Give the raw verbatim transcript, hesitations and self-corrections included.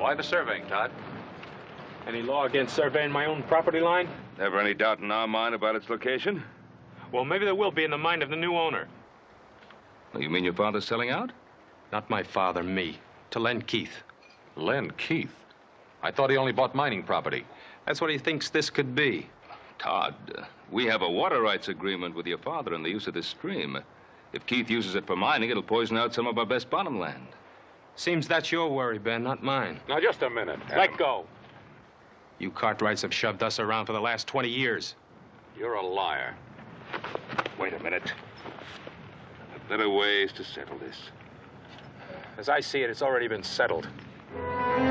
Why the surveying, Todd? Any law against surveying my own property line? Never any doubt in our mind about its location? Well, maybe there will be in the mind of the new owner. You mean your father's selling out? Not my father, me. To Len Keith. Len Keith? I thought he only bought mining property. That's what he thinks this could be. Todd, uh, we have a water rights agreement with your father in the use of this stream. If Keith uses it for mining, it'll poison out some of our best bottom land. Seems that's your worry, Ben, not mine. Now, just a minute. Let go. You Cartwrights have shoved us around for the last twenty years. You're a liar. Wait a minute. There are better ways to settle this. As I see it, it's already been settled.